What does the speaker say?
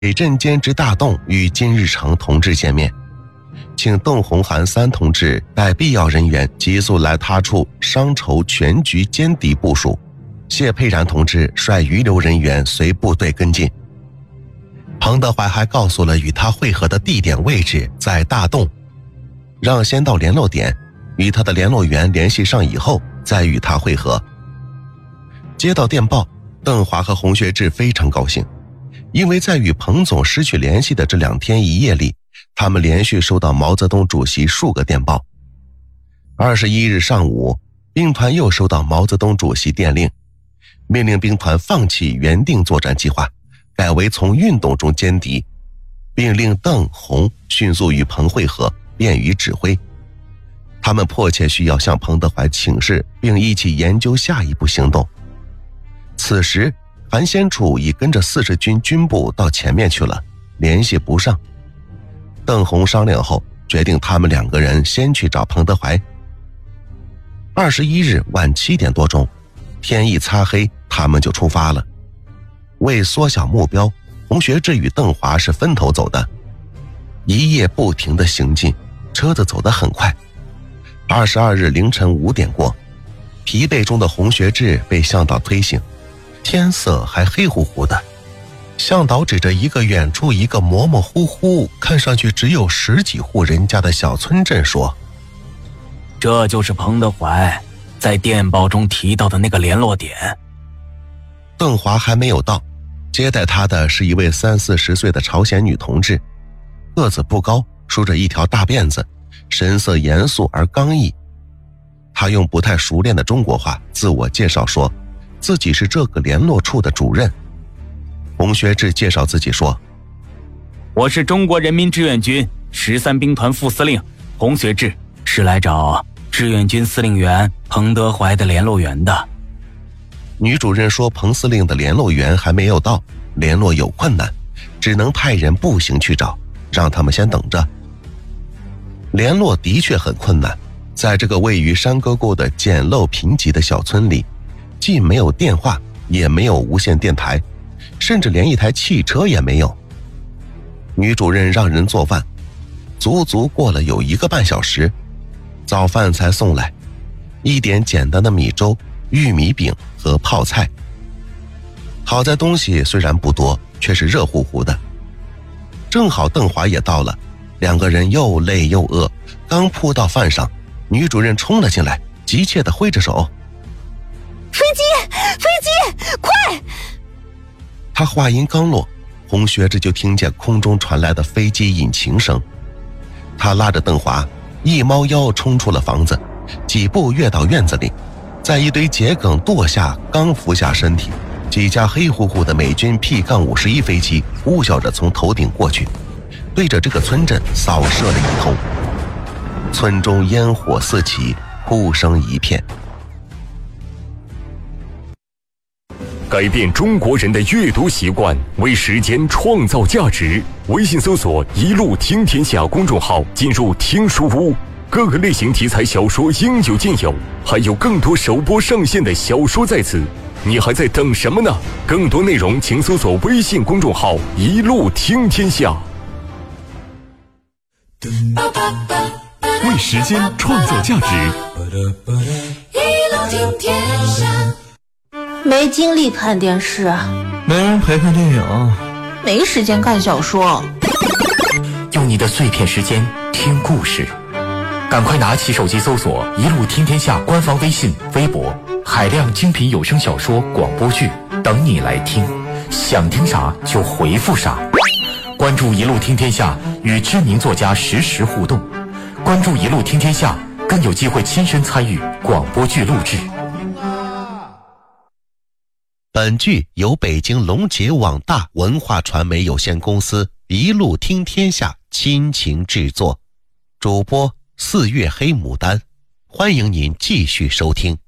北镇监知大栋与金日成同志见面，请邓洪涵三同志带必要人员急速来他处商筹全局歼敌部署。谢佩然同志率余留人员随部队跟进。彭德怀还告诉了与他会合的地点位置在大洞，让先到联络点与他的联络员联系上以后再与他会合。接到电报，邓华和洪学智非常高兴，因为在与彭总失去联系的这2天1夜里，他们连续收到毛泽东主席数个电报。21日上午，兵团又收到毛泽东主席电令，命令兵团放弃原定作战计划，改为从运动中歼敌，并令邓洪迅速与彭会合，便于指挥。他们迫切需要向彭德怀请示，并一起研究下一步行动。此时韩先楚已跟着40军军部到前面去了，联系不上。邓洪商量后决定他们2个人先去找彭德怀。21日晚7点多钟，天一擦黑，他们就出发了。为缩小目标，洪学智与邓华是分头走的，一夜不停地行进，车子走得很快。22日凌晨5点过，疲惫中的洪学智被向导推醒，天色还黑乎乎的。向导指着一个远处一个模模糊糊看上去只有10几户人家的小村镇说， 这就是彭德怀在电报中提到的那个联络点。 邓华还没有到，接待他的是一位30-40岁的朝鲜女同志，个子不高，梳着一条大辫子，神色严肃而刚毅。她用不太熟练的中国话自我介绍说，自己是这个联络处的主任。洪学智介绍自己说， 我是中国人民志愿军13兵团副司令洪学智，是来找志愿军司令员彭德怀的联络员的。 女主任说彭司令的联络员还没有到，联络有困难，只能派人步行去找，让他们先等着。联络的确很困难，在这个位于山沟沟的简陋贫瘠的小村里，既没有电话，也没有无线电台，甚至连一台汽车也没有。女主任让人做饭，足足过了有1个半小时，早饭才送来，一点简单的米粥、玉米饼和泡菜。好在东西虽然不多，却是热乎乎的。正好邓华也到了，2个人又累又饿，刚扑到饭上，女主任冲了进来，急切地挥着手， 飞机，飞机，快！ 她话音刚落，洪学智就听见空中传来的飞机引擎声。他拉着邓华一猫腰冲出了房子，几步跃到院子里，在一堆桔梗垛下刚俯下身体，几架黑乎乎的美军 P-51 飞机呼啸着从头顶过去，对着这个村镇扫射了一通。村中烟火四起，哭声一片。 改变中国人的阅读习惯，为时间创造价值。微信搜索“一路听天下”公众号，进入听书屋，各个类型题材小说应有尽有，还有更多首播上线的小说在此，你还在等什么呢？更多内容请搜索微信公众号“一路听天下”。为时间创造价值， 一路听天下。没精力看电视， 没人陪看电影， 没时间看小说。 用你的碎片时间听故事，赶快拿起手机搜索“一路听天下”官方微信、微博，海量精品有声小说、广播剧等你来听，想听啥就回复啥。关注“一路听天下”，与知名作家实时互动。关注“一路听天下”，更有机会亲身参与广播剧录制。 本剧由北京龙杰网大文化传媒有限公司一路听天下亲情制作，主播4月黑牡丹，欢迎您继续收听。